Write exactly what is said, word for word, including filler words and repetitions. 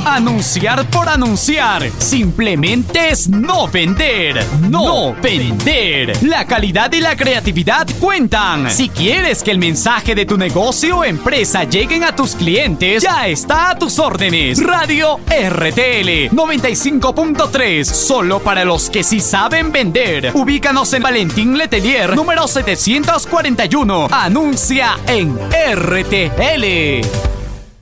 Anunciar por anunciar simplemente es no vender. No vender. La calidad y la creatividad cuentan. Si quieres que el mensaje de tu negocio o empresa lleguen a tus clientes, ya está a tus órdenes. Radio R T L noventa y cinco punto tres, solo para los que sí saben vender. Ubícanos en Valentín Letelier, número setecientos cuarenta y uno. Anuncia en R T L.